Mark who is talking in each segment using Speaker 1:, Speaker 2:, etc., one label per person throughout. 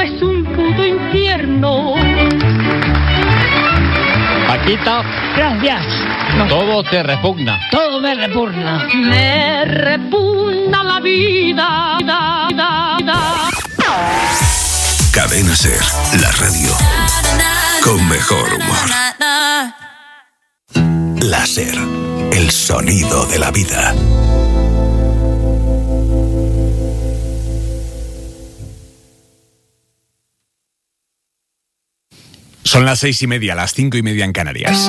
Speaker 1: es un puto infierno.
Speaker 2: Paquita,
Speaker 1: Gracias.
Speaker 2: todo te repugna.
Speaker 1: Todo me repugna. Me repugna la vida.
Speaker 3: Cadena Ser, la radio con mejor humor. La Ser, el sonido de la vida.
Speaker 4: Son las 6:30, las 5:30 en Canarias.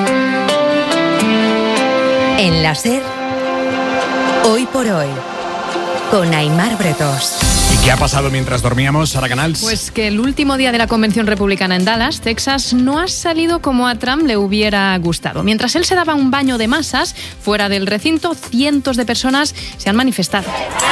Speaker 5: En la Ser, hoy por hoy, con Aimar Bretos.
Speaker 4: ¿Y qué ha pasado mientras dormíamos, Sara Canals?
Speaker 6: Pues que el último día de la convención republicana en Dallas, Texas, no ha salido como a Trump le hubiera gustado. Mientras él se daba un baño de masas, fuera del recinto, cientos de personas se han manifestado.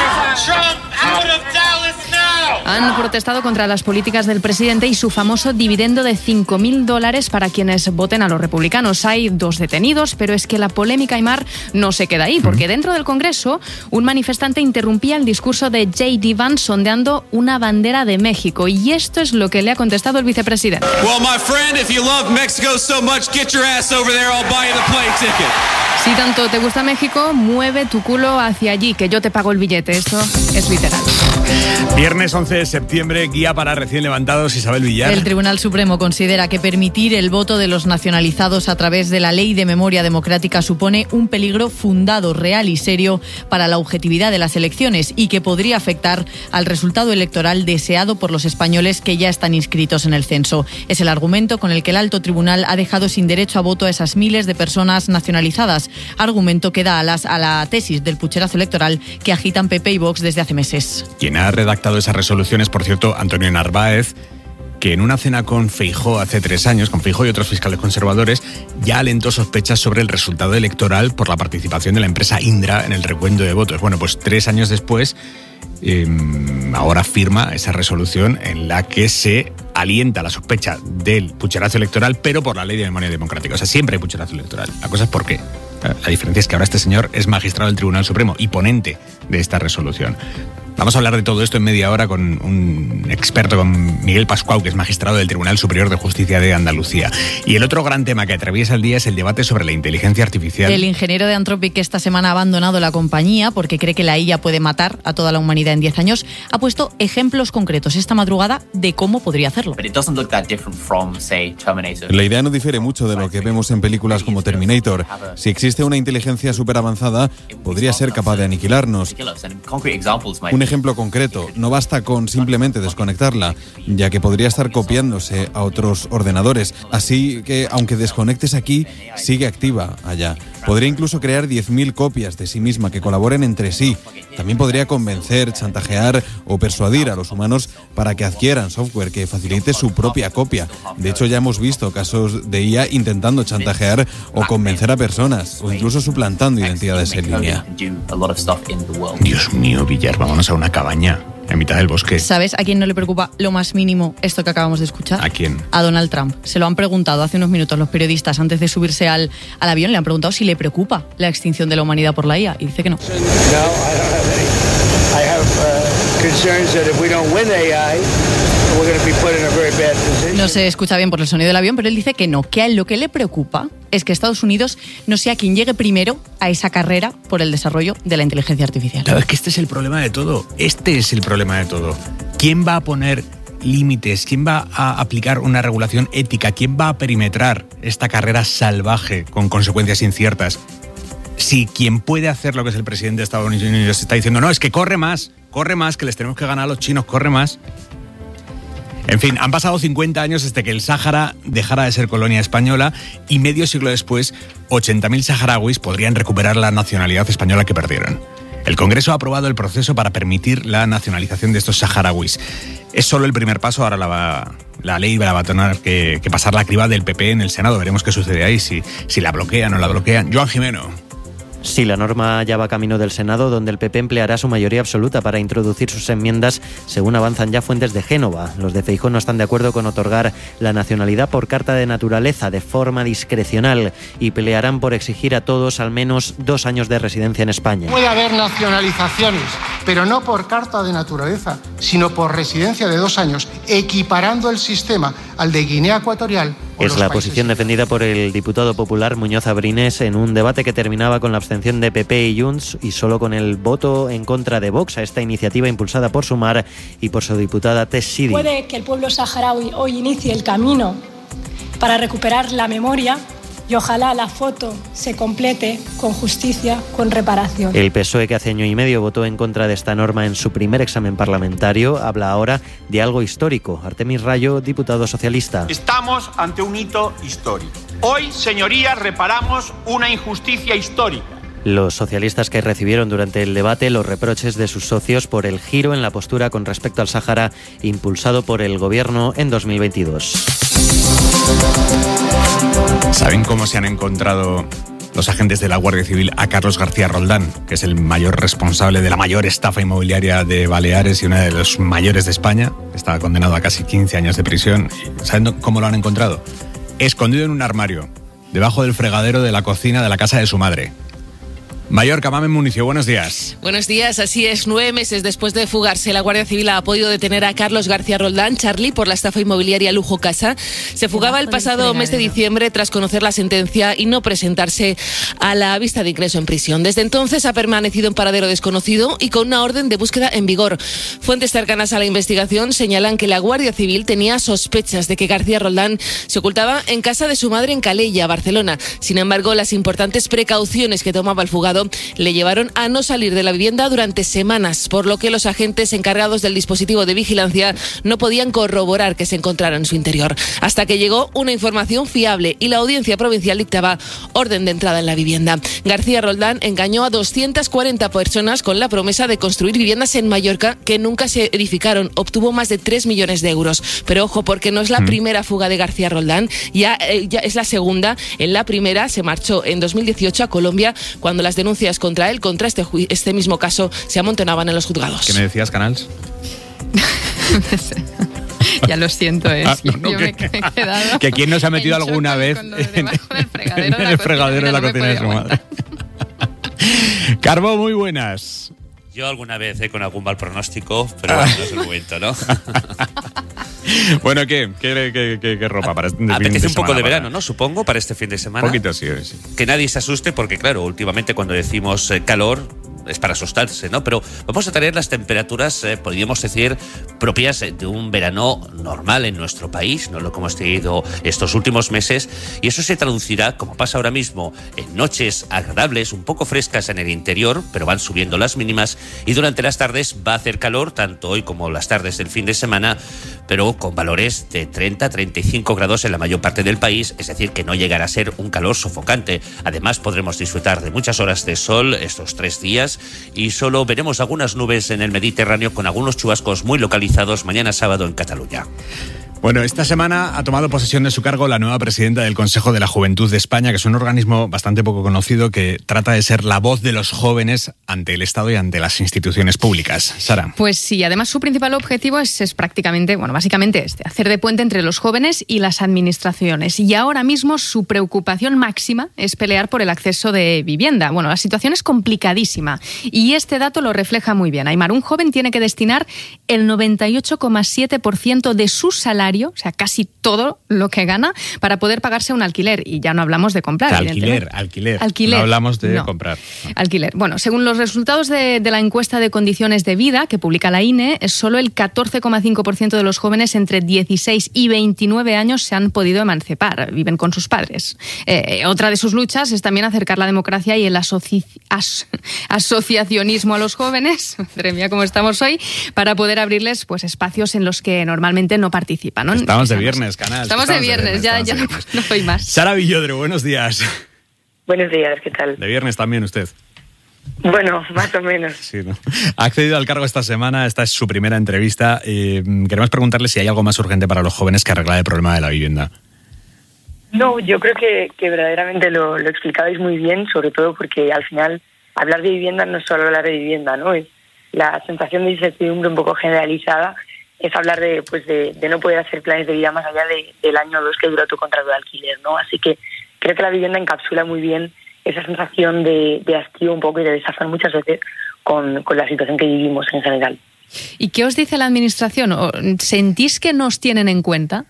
Speaker 6: Han protestado contra las políticas del presidente y su famoso dividendo de $5.000 para quienes voten a los republicanos. Hay 2 detenidos, pero es que la polémica, Aimar, no se queda ahí, porque dentro del Congreso un manifestante interrumpía el discurso de J.D. Vance sondeando una bandera de México, y esto es lo que le ha contestado el vicepresidente.
Speaker 7: Well, my friend, if you love Mexico so much, get your ass over there, I'll buy you the plane ticket.
Speaker 6: Si tanto te gusta México, mueve tu culo hacia allí, que yo te pago el billete. Esto es literal.
Speaker 4: Viernes 11 de septiembre, guía para recién levantados, Isabel Villar.
Speaker 8: El Tribunal Supremo considera que permitir el voto de los nacionalizados a través de la Ley de Memoria Democrática supone un peligro fundado, real y serio para la objetividad de las elecciones y que podría afectar al resultado electoral deseado por los españoles que ya están inscritos en el censo. Es el argumento con el que el alto tribunal ha dejado sin derecho a voto a esas miles de personas nacionalizadas, argumento que da alas a la tesis del pucherazo electoral que agitan PP y Vox desde hace meses.
Speaker 4: Quien ha redactado esas resoluciones, por cierto, Antonio Narváez, que en una cena con Feijóo hace 3 años, con Feijóo y otros fiscales conservadores, ya alentó sospechas sobre el resultado electoral por la participación de la empresa Indra en el recuento de votos. Bueno, pues 3 años después, ahora firma esa resolución en la que se alienta la sospecha del pucherazo electoral, pero por la Ley de Memoria Democrática. O sea, siempre hay pucherazo electoral. La cosa es por qué. La diferencia es que ahora este señor es magistrado del Tribunal Supremo y ponente de esta resolución. Vamos a hablar de todo esto en media hora con un experto, con Miguel Pascual, que es magistrado del Tribunal Superior de Justicia de Andalucía. Y el otro gran tema que atraviesa el día es el debate sobre la inteligencia artificial.
Speaker 8: El ingeniero de Anthropic, que esta semana ha abandonado la compañía porque cree que la IA puede matar a toda la humanidad en 10 años, ha puesto ejemplos concretos esta madrugada de cómo podría hacerlo.
Speaker 9: La idea no difiere mucho de lo que vemos en películas como Terminator. Si existe una inteligencia súper avanzada, podría ser capaz de aniquilarnos. Un ejemplo concreto, no basta con simplemente desconectarla, ya que podría estar copiándose a otros ordenadores. Así que, aunque desconectes aquí, sigue activa allá. Podría incluso crear 10.000 copias de sí misma que colaboren entre sí. También podría convencer, chantajear o persuadir a los humanos para que adquieran software que facilite su propia copia. De hecho, ya hemos visto casos de IA intentando chantajear o convencer a personas, o incluso suplantando identidades en línea.
Speaker 4: Dios mío, Villar, vámonos a una cabaña en mitad del bosque.
Speaker 8: ¿Sabes a quién no le preocupa lo más mínimo esto que acabamos de escuchar?
Speaker 4: ¿A quién?
Speaker 8: A Donald Trump. Se lo han preguntado hace unos minutos los periodistas antes de subirse al avión. Le han preguntado si le preocupa la extinción de la humanidad por la IA y dice que no. No se escucha bien por el sonido del avión, pero él dice que no, que a él lo que le preocupa es que Estados Unidos no sea quien llegue primero a esa carrera por el desarrollo de la inteligencia artificial.
Speaker 4: Claro, es que este es el problema de todo. Este es el problema de todo. ¿Quién va a poner límites? ¿Quién va a aplicar una regulación ética? ¿Quién va a perimetrar esta carrera salvaje con consecuencias inciertas? Si quien puede hacer lo que es el presidente de Estados Unidos está diciendo, no, es que corre más, que les tenemos que ganar a los chinos, corre más. En fin, han pasado 50 años desde que el Sáhara dejara de ser colonia española y medio siglo después, 80.000 saharauis podrían recuperar la nacionalidad española que perdieron. El Congreso ha aprobado el proceso para permitir la nacionalización de estos saharauis. Es solo el primer paso, ahora la ley va a tener que pasar la criba del PP en el Senado. Veremos qué sucede ahí, si la bloquean o no la bloquean. Joan Jimeno.
Speaker 10: Sí, la norma ya va camino del Senado, donde el PP empleará su mayoría absoluta para introducir sus enmiendas, según avanzan ya fuentes de Génova. Los de Feijóo no están de acuerdo con otorgar la nacionalidad por carta de naturaleza, de forma discrecional, y pelearán por exigir a todos al menos 2 años de residencia en España.
Speaker 11: Puede haber nacionalizaciones, pero no por carta de naturaleza, sino por residencia de 2 años, equiparando el sistema al de Guinea Ecuatorial.
Speaker 10: Es la posición defendida por el diputado popular Muñoz Abrines en un debate que terminaba con la abstención de PP y Junts y solo con el voto en contra de Vox a esta iniciativa impulsada por Sumar y por su diputada Tess Sidi.
Speaker 12: Puede que el pueblo saharaui hoy inicie el camino para recuperar la memoria y ojalá la foto se complete con justicia, con reparación.
Speaker 10: El PSOE, que hace año y medio votó en contra de esta norma en su primer examen parlamentario, habla ahora de algo histórico. Artemis Rayo, diputado socialista.
Speaker 13: Estamos ante un hito histórico. Hoy, señorías, reparamos una injusticia histórica.
Speaker 10: Los socialistas que recibieron durante el debate los reproches de sus socios por el giro en la postura con respecto al Sáhara impulsado por el gobierno en 2022.
Speaker 4: ¿Saben cómo se han encontrado los agentes de la Guardia Civil a Carlos García Roldán, que es el mayor responsable de la mayor estafa inmobiliaria de Baleares y uno de los mayores de España? Estaba condenado a casi 15 años de prisión. ¿Saben cómo lo han encontrado? Escondido en un armario, debajo del fregadero de la cocina de la casa de su madre. Mallorca, Mamen Municio, buenos días.
Speaker 14: Buenos días, así es. 9 meses después de fugarse, la Guardia Civil ha podido detener a Carlos García Roldán, Charlie, por la estafa inmobiliaria Lujo Casa. Se fugaba el pasado mes de diciembre tras conocer la sentencia y no presentarse a la vista de ingreso en prisión. Desde entonces ha permanecido en paradero desconocido y con una orden de búsqueda en vigor. Fuentes cercanas a la investigación señalan que la Guardia Civil tenía sospechas de que García Roldán se ocultaba en casa de su madre en Calella, Barcelona. Sin embargo, las importantes precauciones que tomaba el fugado le llevaron a no salir de la vivienda durante semanas, por lo que los agentes encargados del dispositivo de vigilancia no podían corroborar que se encontrara en su interior. Hasta que llegó una información fiable y la Audiencia Provincial dictaba orden de entrada en la vivienda. García Roldán engañó a 240 personas con la promesa de construir viviendas en Mallorca que nunca se edificaron. Obtuvo más de 3 millones de euros. Pero ojo, porque no es la primera fuga de García Roldán, ya es la segunda. En la primera se marchó en 2018 a Colombia, cuando las denuncias contra él, contra este mismo caso, se amontonaban en los juzgados.
Speaker 4: ¿Qué me decías, Canals?
Speaker 6: Ya lo siento, yo me he quedado.
Speaker 4: ¿Que quién nos ha metido alguna vez en el fregadero de la cocina de su madre? Carbo, muy buenas.
Speaker 15: Yo alguna vez con algún mal pronóstico, pero bueno, no es el momento, ¿no?
Speaker 4: Bueno, ¿qué ropa para este fin de semana?
Speaker 15: Apetece un poco de verano, ¿no? Supongo, para este fin de semana.
Speaker 4: Un poquito, sí.
Speaker 15: Que nadie se asuste porque, claro, últimamente cuando decimos calor es para asustarse, ¿no? Pero vamos a tener las temperaturas, podríamos decir, propias de un verano normal en nuestro país, no lo que hemos tenido estos últimos meses, y eso se traducirá, como pasa ahora mismo, en noches agradables, un poco frescas en el interior, pero van subiendo las mínimas, y durante las tardes va a hacer calor, tanto hoy como las tardes del fin de semana, pero con valores de 30-35 grados en la mayor parte del país, es decir, que no llegará a ser un calor sofocante. Además, podremos disfrutar de muchas horas de sol estos 3 días, y solo veremos algunas nubes en el Mediterráneo con algunos chubascos muy localizados mañana sábado en Cataluña.
Speaker 4: Bueno, esta semana ha tomado posesión de su cargo la nueva presidenta del Consejo de la Juventud de España, que es un organismo bastante poco conocido que trata de ser la voz de los jóvenes ante el Estado y ante las instituciones públicas. Sara.
Speaker 6: Pues sí, además su principal objetivo es prácticamente, básicamente hacer de puente entre los jóvenes y las administraciones. Y ahora mismo su preocupación máxima es pelear por el acceso de vivienda. Bueno, la situación es complicadísima y este dato lo refleja muy bien. Aymar, un joven tiene que destinar el 98,7% de su salario, o sea, casi todo lo que gana, para poder pagarse un alquiler. Y ya no hablamos de comprar.
Speaker 4: Alquiler. No hablamos de comprar.
Speaker 6: Alquiler. Bueno, según los resultados de la encuesta de condiciones de vida que publica la INE, solo el 14,5% de los jóvenes entre 16 y 29 años se han podido emancipar, viven con sus padres. Otra de sus luchas es también acercar la democracia y el asociacionismo a los jóvenes, madre mía, cómo estamos hoy, para poder abrirles espacios en los que normalmente no participan, ¿no?
Speaker 4: Estamos de viernes, Canal.
Speaker 6: Estamos de viernes, ya no soy más.
Speaker 4: Sara Villodre, buenos días.
Speaker 16: Buenos días, ¿qué tal?
Speaker 4: De viernes también usted.
Speaker 16: Bueno, más o menos.
Speaker 4: Sí, ¿no? Ha accedido al cargo esta semana, esta es su primera entrevista. Queremos preguntarle si hay algo más urgente para los jóvenes que arreglar el problema de la vivienda.
Speaker 16: No, yo creo que verdaderamente lo explicabais muy bien, sobre todo porque al final hablar de vivienda no es solo hablar de vivienda, ¿no? Es la sensación de incertidumbre un poco generalizada, es hablar de no poder hacer planes de vida más allá del año o dos que dura tu contrato de alquiler, ¿no? Así que creo que la vivienda encapsula muy bien esa sensación de hastío un poco y de desazón muchas veces con la situación que vivimos en general.
Speaker 6: ¿Y qué os dice la Administración? ¿Sentís que nos tienen en cuenta?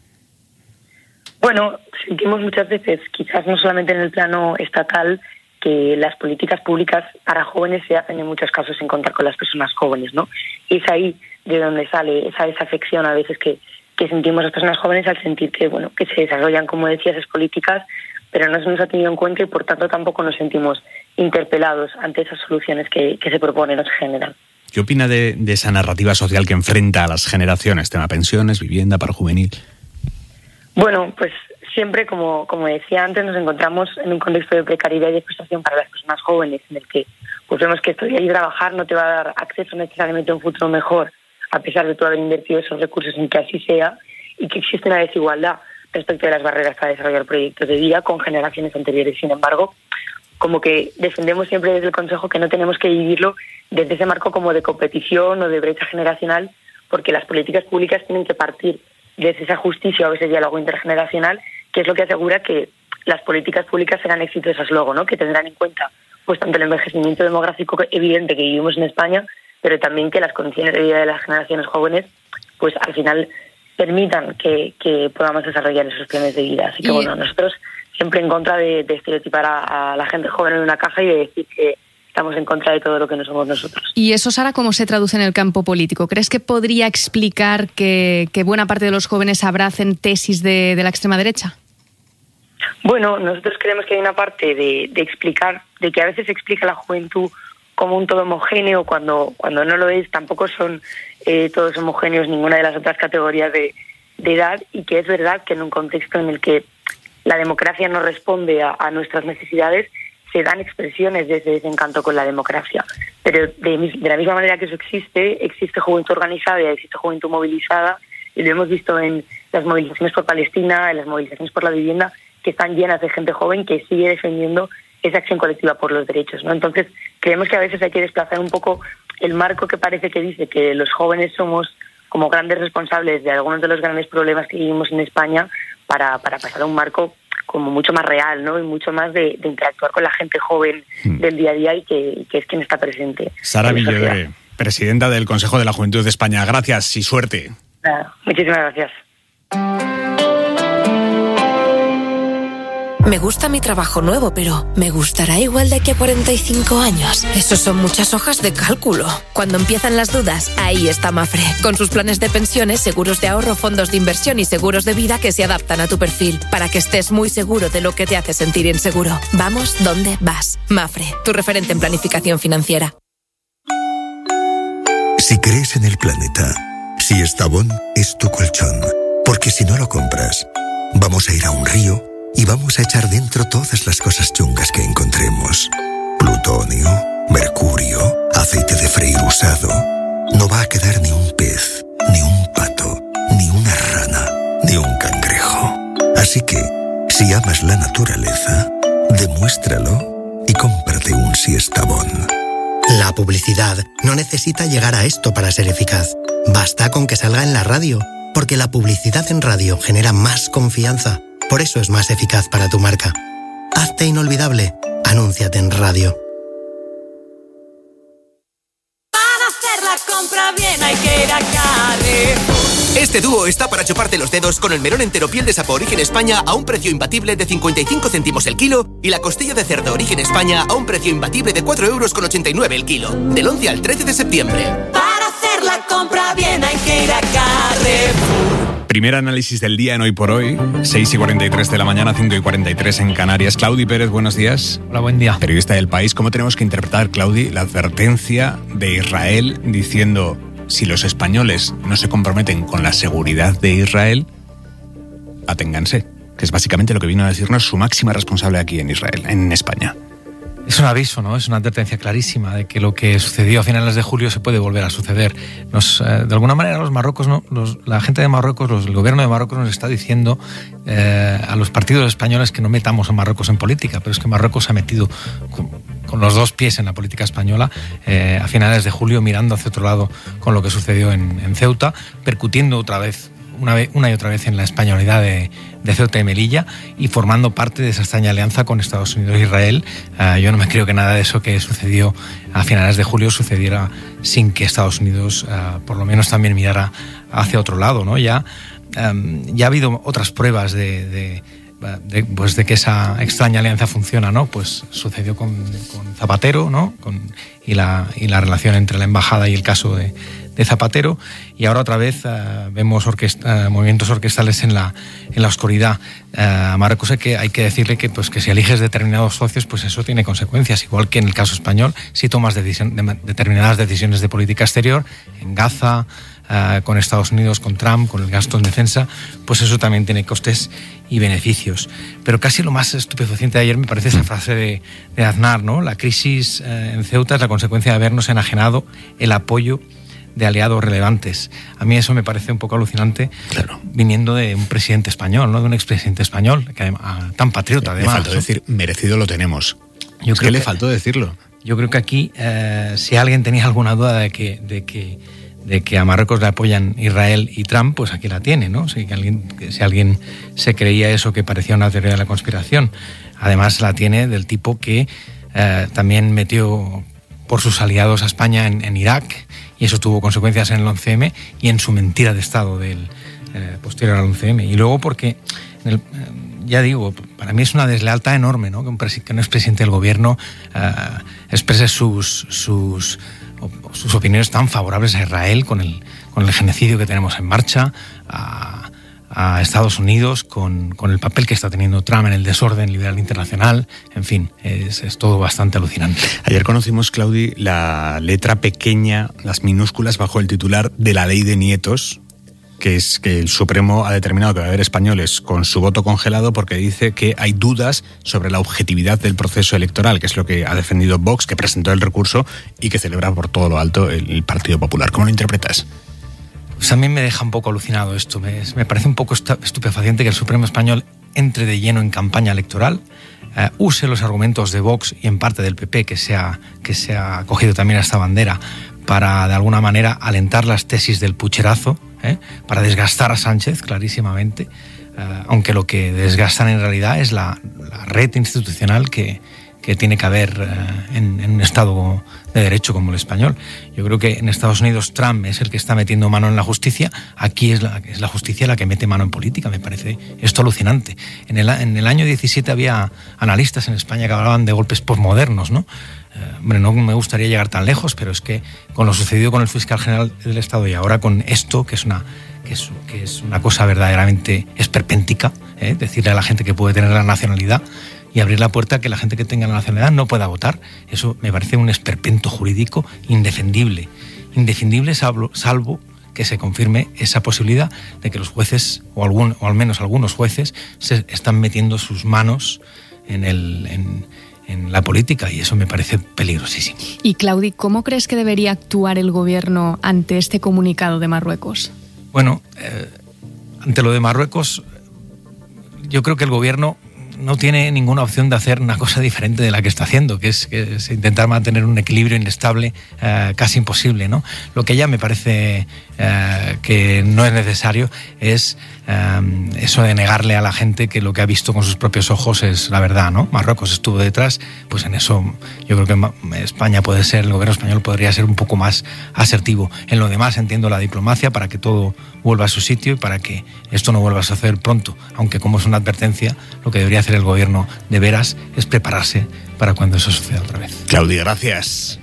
Speaker 16: Bueno, sentimos muchas veces, quizás no solamente en el plano estatal, que las políticas públicas para jóvenes se hacen en muchos casos sin contar con las personas jóvenes, ¿no? Y es ahí de donde sale esa desafección a veces que sentimos las personas jóvenes al sentir que se desarrollan, como decías, esas políticas, pero no se nos ha tenido en cuenta y por tanto tampoco nos sentimos interpelados ante esas soluciones que se proponen o se generan.
Speaker 4: ¿Qué opina de esa narrativa social que enfrenta a las generaciones? Tema pensiones, vivienda, paro juvenil.
Speaker 16: Bueno, pues siempre, como decía antes, nos encontramos en un contexto de precariedad y de frustración para las personas jóvenes, en el que pues vemos que estudiar y trabajar no te va a dar acceso necesariamente a un futuro mejor, a pesar de tú haber invertido esos recursos en que así sea, y que existe una desigualdad respecto de las barreras para desarrollar proyectos de vida con generaciones anteriores. Sin embargo, como que defendemos siempre desde el Consejo que no tenemos que vivirlo desde ese marco como de competición o de brecha generacional, porque las políticas públicas tienen que partir desde esa justicia o ese diálogo intergeneracional, que es lo que asegura que las políticas públicas serán exitosas luego, ¿no? Que tendrán en cuenta pues tanto el envejecimiento demográfico evidente que vivimos en España, pero también que las condiciones de vida de las generaciones jóvenes pues al final permitan que podamos desarrollar esos planes de vida. Así que nosotros siempre en contra de estereotipar a la gente joven en una caja y de decir que estamos en contra de todo lo que no somos nosotros.
Speaker 6: ¿Y eso, Sara, cómo se traduce en el campo político? ¿Crees que podría explicar que buena parte de los jóvenes abracen tesis de la extrema derecha?
Speaker 16: Bueno, nosotros creemos que hay una parte de explicar, de que a veces se explica la juventud como un todo homogéneo cuando no lo es. Tampoco son todos homogéneos ninguna de las otras categorías de edad, y que es verdad que en un contexto en el que la democracia no responde a nuestras necesidades, se dan expresiones de ese desencanto con la democracia. Pero de la misma manera que eso existe juventud organizada y existe juventud movilizada, y lo hemos visto en las movilizaciones por Palestina, en las movilizaciones por la vivienda, que están llenas de gente joven que sigue defendiendo esa acción colectiva por los derechos, ¿no? Entonces, creemos que a veces hay que desplazar un poco el marco que parece que dice que los jóvenes somos como grandes responsables de algunos de los grandes problemas que vivimos en España para pasar a un marco como mucho más real, ¿no? Y mucho más de interactuar con la gente joven del día a día y que es quien está presente.
Speaker 4: Sara Villodre, presidenta del Consejo de la Juventud de España. Gracias y suerte.
Speaker 16: Muchísimas gracias.
Speaker 17: Me gusta mi trabajo nuevo, pero ¿me gustará igual de aquí a 45 años? Eso son muchas hojas de cálculo. Cuando empiezan las dudas, ahí está Mafre. Con sus planes de pensiones, seguros de ahorro, fondos de inversión y seguros de vida que se adaptan a tu perfil, para que estés muy seguro de lo que te hace sentir inseguro. Vamos donde vas. Mafre, tu referente en planificación financiera.
Speaker 3: Si crees en el planeta, Siestabón es tu colchón. Porque si no lo compras, vamos a ir a un río y vamos a echar dentro todas las cosas chungas que encontremos. Plutonio, mercurio, aceite de freír usado. No va a quedar ni un pez, ni un pato, ni una rana, ni un cangrejo. Así que, si amas la naturaleza, demuéstralo y cómprate un Siestabón.
Speaker 18: La publicidad no necesita llegar a esto para ser eficaz. Basta con que salga en la radio, porque la publicidad en radio genera más confianza. Por eso es más eficaz para tu marca. Hazte inolvidable. Anúnciate en radio.
Speaker 19: Para hacer la compra bien hay que ir a Carrefour. Este dúo está para chuparte los dedos con el melón entero piel de sapo Origen España a un precio imbatible de 55 céntimos el kilo y la costilla de cerdo Origen España a un precio imbatible de 4,89 € el kilo. Del 11 al 13 de septiembre. Para hacer la compra bien hay que ir a Carrefour.
Speaker 4: Primer análisis del día en Hoy por Hoy, 6:43 de la mañana, 5:43 en Canarias. Claudi Pérez, buenos días.
Speaker 20: Hola, buen día.
Speaker 4: Periodista del País. ¿Cómo tenemos que interpretar, Claudi, la advertencia de Israel diciendo: si los españoles no se comprometen con la seguridad de Israel, aténganse? Que es básicamente lo que vino a decirnos su máxima responsable aquí en Israel, en España.
Speaker 20: Es un aviso, ¿no? Es una advertencia clarísima de que lo que sucedió a finales de julio se puede volver a suceder. De alguna manera los Marruecos, la gente de Marruecos, el gobierno de Marruecos nos está diciendo a los partidos españoles que no metamos a Marruecos en política, pero es que Marruecos se ha metido con los dos pies en la política española a finales de julio, mirando hacia otro lado con lo que sucedió en Ceuta, percutiendo otra vez, una y otra vez en la españolidad de Ceuta y Melilla y formando parte de esa extraña alianza con Estados Unidos e Israel. Yo no me creo que nada de eso que sucedió a finales de julio sucediera sin que Estados Unidos por lo menos también mirara hacia otro lado, ¿no? Ya ha habido otras pruebas de que esa extraña alianza funciona, ¿no? Pues sucedió con Zapatero, ¿no? Y la relación entre la embajada y el caso de Zapatero, y ahora otra vez vemos movimientos orquestales en la oscuridad. A Marruecos hay que decirle que si eliges determinados socios, pues eso tiene consecuencias, igual que en el caso español, si tomas determinadas decisiones de política exterior, en Gaza, con Estados Unidos, con Trump, con el gasto en defensa, pues eso también tiene costes y beneficios. Pero casi lo más estupefaciente de ayer me parece esa frase de Aznar, ¿no? La crisis en Ceuta es la consecuencia de habernos enajenado el apoyo de aliados relevantes. A mí eso me parece un poco alucinante, claro, viniendo de un presidente español, ¿no? De un expresidente español, que tan patriota además.
Speaker 4: Le faltó decir, merecido lo tenemos. Yo creo que le faltó decirlo. Yo creo que aquí, si alguien tenía alguna duda de que a Marruecos le apoyan Israel y Trump, pues aquí la tiene, ¿no? Si alguien se creía eso que parecía una teoría de la conspiración. Además la tiene del tipo que también metió por sus aliados a España en Irak, y eso tuvo consecuencias en el 11M y en su mentira de Estado posterior al 11M. Y luego porque, ya digo, para mí es una deslealtad enorme, ¿no? Que un expresidente del gobierno exprese sus opiniones tan favorables a Israel con el genocidio que tenemos en marcha, a Estados Unidos con el papel que está teniendo Trump en el desorden liberal internacional. En fin, es todo bastante alucinante. Ayer conocimos, Claudi, la letra pequeña, las minúsculas bajo el titular de la ley de nietos, que es que el Supremo ha determinado que va a haber españoles con su voto congelado porque dice que hay dudas sobre la objetividad del proceso electoral, que es lo que ha defendido Vox, que presentó el recurso y que celebra por todo lo alto el Partido Popular. ¿Cómo lo interpretas?
Speaker 20: Pues a mí me deja un poco alucinado esto. Me parece un poco estupefaciente que el Supremo Español entre de lleno en campaña electoral, use los argumentos de Vox y en parte del PP, que se ha cogido también a esta bandera, para de alguna manera alentar las tesis del pucherazo, para desgastar a Sánchez clarísimamente, aunque lo que desgastan en realidad es la red institucional que tiene que haber en un Estado de derecho como el español. Yo creo que en Estados Unidos Trump es el que está metiendo mano en la justicia, aquí es la justicia la que mete mano en política. Me parece esto alucinante. En el año 17 había analistas en España que hablaban de golpes posmodernos, ¿no? Hombre, no me gustaría llegar tan lejos, pero es que con lo sucedido con el fiscal general del Estado y ahora con esto, que es una cosa verdaderamente esperpéntica, decirle a la gente que puede tener la nacionalidad y abrir la puerta a que la gente que tenga la nacionalidad no pueda votar. Eso me parece un esperpento jurídico indefendible. Indefendible salvo que se confirme esa posibilidad de que los jueces, o al menos algunos jueces, se están metiendo sus manos en la política, y eso me parece peligrosísimo.
Speaker 6: Y Claudi, ¿cómo crees que debería actuar el gobierno ante este comunicado de Marruecos?
Speaker 20: Bueno, ante lo de Marruecos, yo creo que el gobierno no tiene ninguna opción de hacer una cosa diferente de la que está haciendo, que es intentar mantener un equilibrio inestable casi imposible, ¿no? Lo que ya me parece que no es necesario es eso de negarle a la gente que lo que ha visto con sus propios ojos es la verdad, ¿no? Marruecos estuvo detrás, pues en eso yo creo que España el gobierno español podría ser un poco más asertivo. En lo demás entiendo la diplomacia para que todo vuelva a su sitio y para que esto no vuelva a suceder pronto, aunque como es una advertencia, lo que debería hacer el gobierno de veras es prepararse para cuando eso suceda otra vez.
Speaker 4: Claudia, gracias.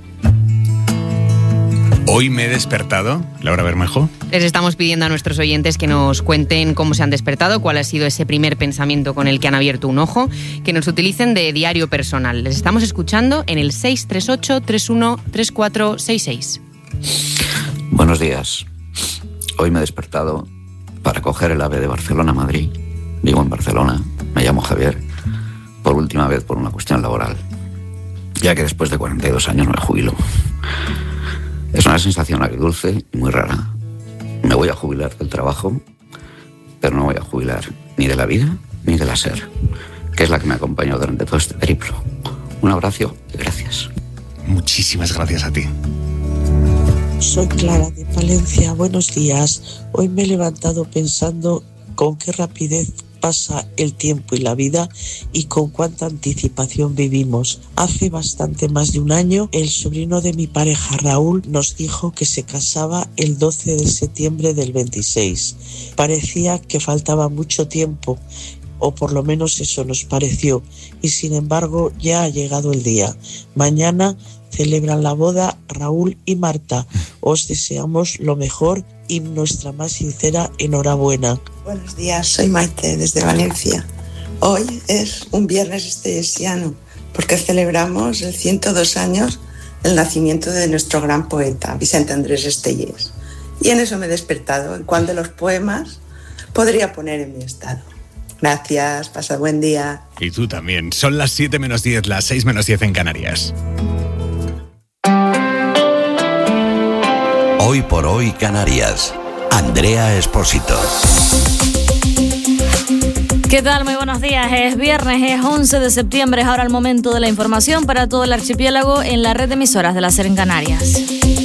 Speaker 4: Hoy me he despertado, Laura Bermejo.
Speaker 21: Les estamos pidiendo a nuestros oyentes que nos cuenten cómo se han despertado, cuál ha sido ese primer pensamiento con el que han abierto un ojo, que nos utilicen de diario personal. Les estamos escuchando en el 638-313466.
Speaker 22: Buenos días. Hoy me he despertado para coger el AVE de Barcelona a Madrid. Vivo en Barcelona, me llamo Javier, por última vez por una cuestión laboral. ya que después de 42 años me jubilo. Es una sensación agridulce y muy rara. Me voy a jubilar del trabajo, pero no voy a jubilar ni de la vida ni de la SER, que es la que me acompañó durante todo este periplo. Un abrazo y gracias.
Speaker 4: Muchísimas gracias a ti.
Speaker 1: Soy Clara de Palencia. Buenos días. Hoy me he levantado pensando con qué rapidez pasa el tiempo y la vida y con cuánta anticipación vivimos. Hace bastante más de un año, el sobrino de mi pareja Raúl nos dijo que se casaba el 12 de septiembre del 26. Parecía que faltaba mucho tiempo, o por lo menos eso nos pareció, y sin embargo ya ha llegado el día. Mañana celebran la boda Raúl y Marta. Os deseamos lo mejor y nuestra más sincera enhorabuena.
Speaker 2: Buenos días, soy Maite desde Valencia. Hoy es un viernes estellesiano porque celebramos el 102 años del nacimiento de nuestro gran poeta, Vicente Andrés Estellés. Y en eso me he despertado, en cuál de los poemas podría poner en mi estado. Gracias, pasa buen día.
Speaker 4: Y tú también. Son las 7 menos 10, las 6 menos 10 en Canarias.
Speaker 23: Hoy por hoy Canarias. Andrea Espósito.
Speaker 24: ¿Qué tal? Muy buenos días. Es viernes, es 11 de septiembre. Es ahora el momento de la información para todo el archipiélago en la red de emisoras de la SER en Canarias.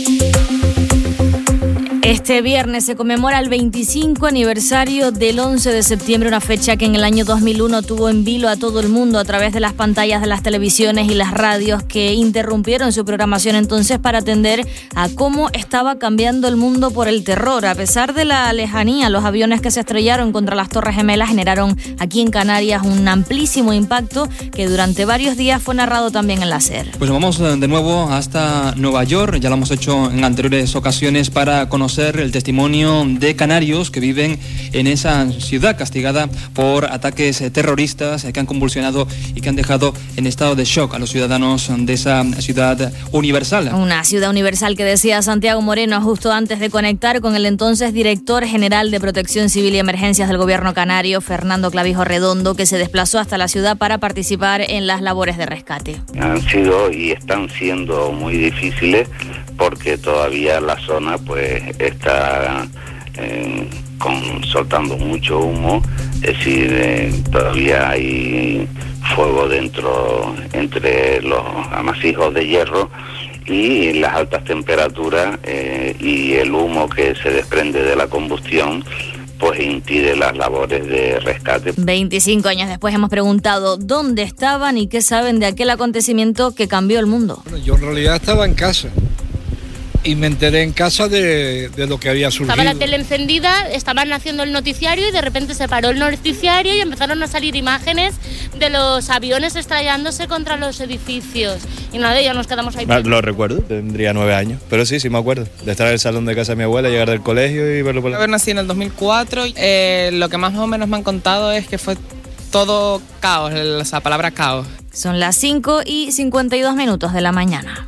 Speaker 24: Este viernes se conmemora el 25 aniversario del 11 de septiembre, una fecha que en el año 2001 tuvo en vilo a todo el mundo a través de las pantallas de las televisiones y las radios que interrumpieron su programación entonces para atender a cómo estaba cambiando el mundo por el terror. A pesar de la lejanía, los aviones que se estrellaron contra las Torres Gemelas generaron aquí en Canarias un amplísimo impacto que durante varios días fue narrado también en la SER.
Speaker 25: Pues vamos de nuevo hasta Nueva York, ya lo hemos hecho en anteriores ocasiones para conocer el testimonio de canarios que viven en esa ciudad castigada por ataques terroristas que han convulsionado y que han dejado en estado de shock a los ciudadanos de esa ciudad universal.
Speaker 24: Una ciudad universal que decía Santiago Moreno justo antes de conectar con el entonces director general de Protección Civil y Emergencias del Gobierno canario, Fernando Clavijo Redondo, que se desplazó hasta la ciudad para participar en las labores de rescate.
Speaker 26: Han sido y están siendo muy difíciles porque todavía la zona pues está soltando mucho humo, es decir, todavía hay fuego entre los amasijos de hierro y las altas temperaturas y el humo que se desprende de la combustión pues impide las labores de rescate.
Speaker 24: 25 años después hemos preguntado dónde estaban y qué saben de aquel acontecimiento que cambió el mundo.
Speaker 27: Bueno, yo en realidad estaba en casa. Y me enteré en casa de lo que había surgido.
Speaker 28: Estaba la tele encendida, estaban haciendo el noticiario y de repente se paró el noticiario y empezaron a salir imágenes de los aviones estrellándose contra los edificios. Y nada, ya nos quedamos ahí.
Speaker 29: Lo recuerdo, tendría 9 años, pero sí me acuerdo. De estar en el salón de casa de mi abuela, llegar del colegio y verlo por la...
Speaker 30: Yo nací en el 2004, lo que más o menos me han contado es que fue todo caos, esa palabra caos.
Speaker 24: Son las 5:52 de la mañana.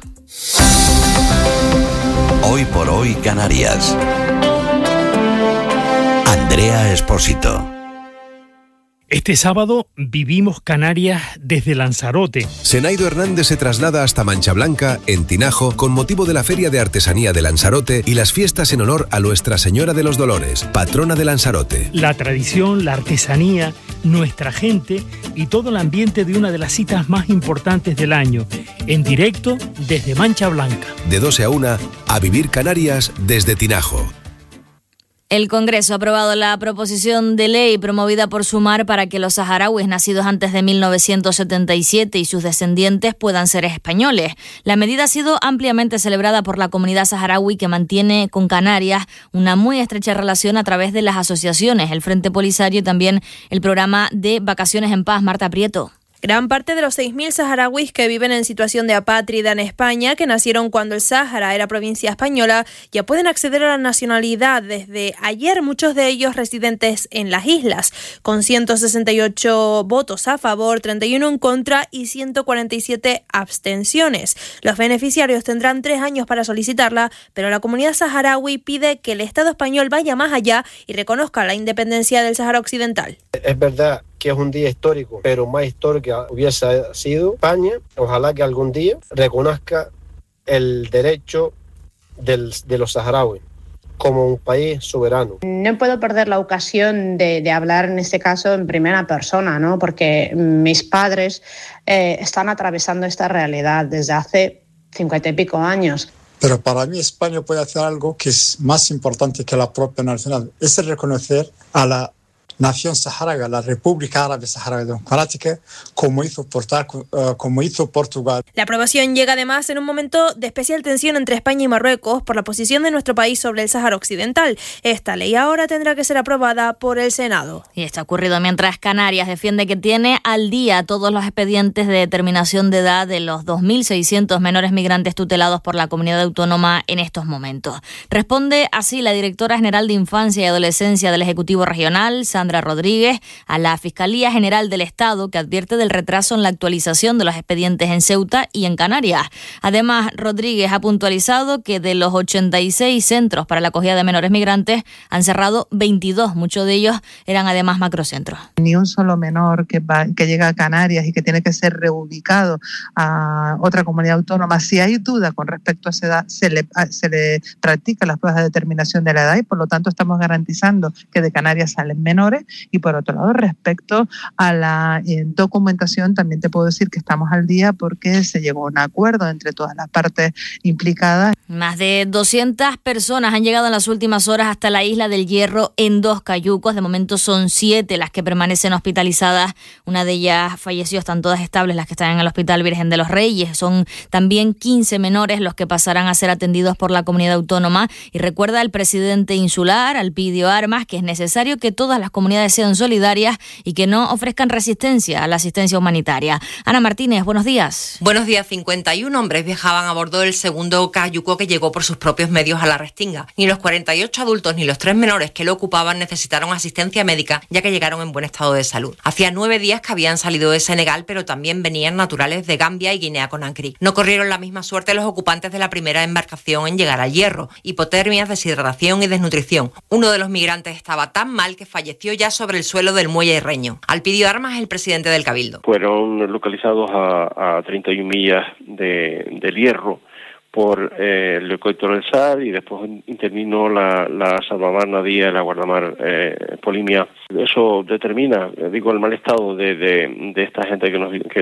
Speaker 23: Hoy por hoy Canarias. Andrea Espósito.
Speaker 31: Este sábado vivimos Canarias desde Lanzarote.
Speaker 32: Senaido Hernández se traslada hasta Mancha Blanca, en Tinajo, con motivo de la Feria de Artesanía de Lanzarote y las fiestas en honor a Nuestra Señora de los Dolores, patrona de Lanzarote.
Speaker 31: La tradición, la artesanía, nuestra gente y todo el ambiente de una de las citas más importantes del año, en directo desde Mancha Blanca.
Speaker 32: De 12 a 1, a vivir Canarias desde Tinajo.
Speaker 24: El Congreso ha aprobado la proposición de ley promovida por Sumar para que los saharauis nacidos antes de 1977 y sus descendientes puedan ser españoles. La medida ha sido ampliamente celebrada por la comunidad saharaui que mantiene con Canarias una muy estrecha relación a través de las asociaciones, el Frente Polisario y también el programa de Vacaciones en Paz. Marta Prieto.
Speaker 33: Gran parte de los 6.000 saharauis que viven en situación de apátrida en España, que nacieron cuando el Sáhara era provincia española, ya pueden acceder a la nacionalidad desde ayer, muchos de ellos residentes en las islas, con 168 votos a favor, 31 en contra y 147 abstenciones. Los beneficiarios tendrán 3 años para solicitarla, pero la comunidad saharaui pide que el Estado español vaya más allá y reconozca la independencia del Sáhara Occidental.
Speaker 34: Es verdad
Speaker 3: que es un día histórico, pero más histórico hubiese sido España. Ojalá que algún día reconozca el derecho de los saharauis como un país soberano.
Speaker 5: No puedo perder la ocasión de hablar en este caso en primera persona, ¿no? Porque mis padres están atravesando esta realidad desde hace 50 y pico años.
Speaker 7: Pero para mí España puede hacer algo que es más importante que la propia nacional, es el reconocer a la nación saharaui, la República Árabe Saharaui Democrática, como hizo Portugal.
Speaker 33: La aprobación llega además en un momento de especial tensión entre España y Marruecos por la posición de nuestro país sobre el Sáhara Occidental. Esta ley ahora tendrá que ser aprobada por el Senado.
Speaker 24: Y esto ha ocurrido mientras Canarias defiende que tiene al día todos los expedientes de determinación de edad de los 2.600 menores migrantes tutelados por la comunidad autónoma en estos momentos. Responde así la directora general de Infancia y Adolescencia del Ejecutivo Regional, Sandra Rodríguez, a la Fiscalía General del Estado, que advierte del retraso en la actualización de los expedientes en Ceuta y en Canarias. Además, Rodríguez ha puntualizado que de los 86 centros para la acogida de menores migrantes han cerrado 22, muchos de ellos eran además macrocentros.
Speaker 8: Ni un solo menor que llega a Canarias y que tiene que ser reubicado a otra comunidad autónoma, si hay duda con respecto a esa edad, se le practican las pruebas de determinación de la edad y por lo tanto estamos garantizando que de Canarias salen menores. Y por otro lado, respecto a la documentación, también te puedo decir que estamos al día porque se llegó a un acuerdo entre todas las partes implicadas.
Speaker 24: Más de 200 personas han llegado en las últimas horas hasta la Isla del Hierro en 2 cayucos. De momento son 7 las que permanecen hospitalizadas. Una de ellas falleció, están todas estables las que están en el Hospital Virgen de los Reyes. Son también 15 menores los que pasarán a ser atendidos por la comunidad autónoma. Y recuerda el presidente insular, Alpidio Armas, que es necesario que todas las comunidades sean solidarias y que no ofrezcan resistencia a la asistencia humanitaria. Ana Martínez, buenos días.
Speaker 9: Buenos días. 51 hombres viajaban a bordo del segundo cayuco que llegó por sus propios medios a la Restinga. Ni los 48 adultos ni los 3 menores que lo ocupaban necesitaron asistencia médica, ya que llegaron en buen estado de salud. Hacía 9 días que habían salido de Senegal, pero también venían naturales de Gambia y Guinea-Conakry. No corrieron la misma suerte los ocupantes de la primera embarcación en llegar al Hierro. Hipotermias, deshidratación y desnutrición. Uno de los migrantes estaba tan mal que falleció ya sobre el suelo del muelle Reño. Alpidio Armas es el presidente del Cabildo.
Speaker 10: Fueron localizados a 31 millas del Hierro por el helicóptero del SAR y después intervino la salvamar Nadia y la guardamar Polimia. Eso determina, el mal estado de esta gente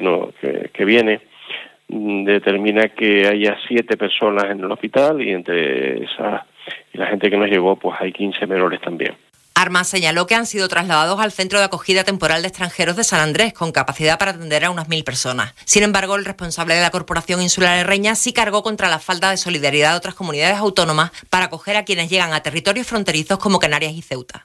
Speaker 10: que viene, determina que haya 7 personas en el hospital y entre esas y la gente que nos llevó pues hay 15 menores también.
Speaker 9: Armas señaló que han sido trasladados al Centro de Acogida Temporal de Extranjeros de San Andrés, con capacidad para atender a unas 1.000 personas. Sin embargo, el responsable de la Corporación Insular de Reña sí cargó contra la falta de solidaridad de otras comunidades autónomas para acoger a quienes llegan a territorios fronterizos como Canarias y Ceuta.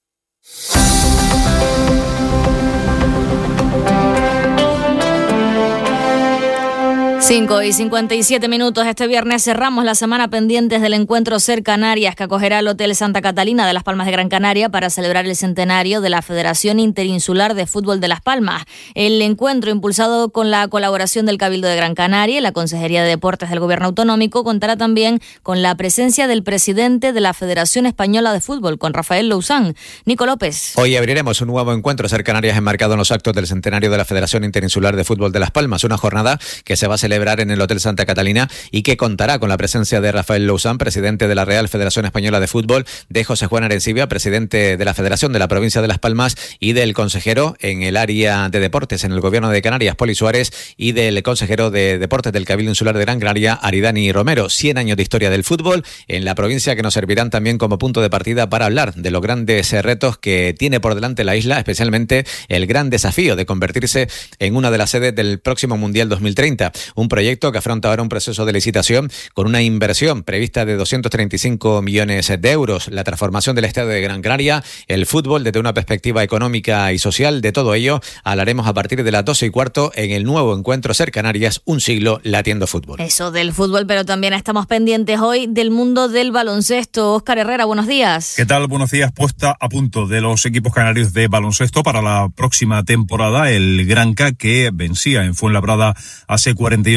Speaker 24: 5:57. Este viernes cerramos la semana pendientes del encuentro Ser Canarias que acogerá el Hotel Santa Catalina de Las Palmas de Gran Canaria para celebrar el centenario de la Federación Interinsular de Fútbol de Las Palmas. El encuentro, impulsado con la colaboración del Cabildo de Gran Canaria y la Consejería de Deportes del Gobierno Autonómico, contará también con la presencia del presidente de la Federación Española de Fútbol, con Rafael Lousán. Nico López.
Speaker 4: Hoy abriremos un nuevo encuentro Ser Canarias enmarcado en los actos del centenario de la Federación Interinsular de Fútbol de Las Palmas, una jornada que se va a celebrar en el Hotel Santa Catalina y que contará con la presencia de Rafael Lousán, presidente de la Real Federación Española de Fútbol, de José Juan Arencibia, presidente de la Federación de la Provincia de Las Palmas, y del consejero en el área de deportes en el Gobierno de Canarias, Poli Suárez, y del consejero de deportes del Cabildo Insular de Gran Canaria, Aridani Romero. 100 años de historia del fútbol en la provincia que nos servirán también como punto de partida para hablar de los grandes retos que tiene por delante la isla, especialmente el gran desafío de convertirse en una de las sedes del próximo Mundial 2030. Un proyecto que afronta ahora un proceso de licitación con una inversión prevista de 235 millones de euros. La transformación del estadio de Gran Canaria, el fútbol desde una perspectiva económica y social, de todo ello hablaremos a partir de las 12:15 en el nuevo encuentro Ser Canarias, un siglo latiendo fútbol.
Speaker 24: Eso del fútbol, pero también estamos pendientes hoy del mundo del baloncesto. Óscar Herrera, buenos días.
Speaker 11: ¿Qué tal? Buenos días. Puesta a punto de los equipos canarios de baloncesto para la próxima temporada, el Granca, que vencía en Fuenlabrada hace 48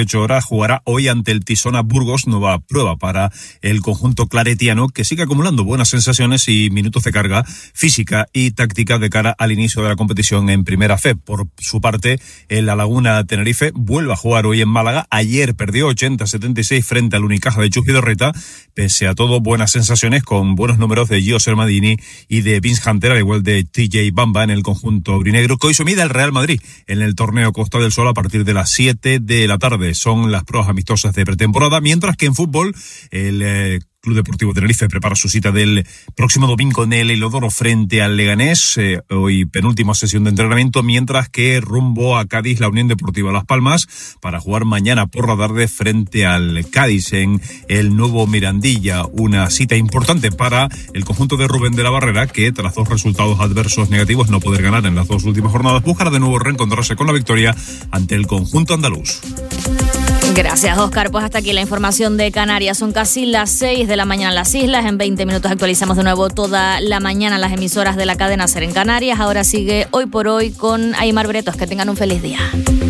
Speaker 11: 18 horas, jugará hoy ante el Tisona Burgos, nueva prueba para el conjunto claretiano, que sigue acumulando buenas sensaciones y minutos de carga física y táctica de cara al inicio de la competición en Primera Fe. Por su parte, el La Laguna Tenerife vuelve a jugar hoy en Málaga. Ayer perdió 80-76 frente al Unicaja de Chus Vidorreta. Pese a todo, buenas sensaciones con buenos números de Gio Sermadini y de Vince Hunter, al igual de TJ Bamba en el conjunto aurinegro, que hoy se mide al Real Madrid en el torneo Costa del Sol a partir de las 7 de la tarde. Son las pruebas amistosas de pretemporada, mientras que en fútbol el Club Deportivo Tenerife prepara su cita del próximo domingo en el Heliodoro frente al Leganés, hoy penúltima sesión de entrenamiento, mientras que rumbo a Cádiz la Unión Deportiva Las Palmas para jugar mañana por la tarde frente al Cádiz en el nuevo Mirandilla, una cita importante para el conjunto de Rubén de la Barrera, que tras 2 resultados adversos negativos, no poder ganar en las 2 últimas jornadas, buscará de nuevo reencontrarse con la victoria ante el conjunto andaluz.
Speaker 24: Gracias, Óscar. Pues hasta aquí la información de Canarias. Son casi las 6 de la mañana en las islas. En 20 minutos actualizamos de nuevo toda la mañana las emisoras de la cadena SER en Canarias. Ahora sigue Hoy por Hoy con Aimar Bretos. Que tengan un feliz día.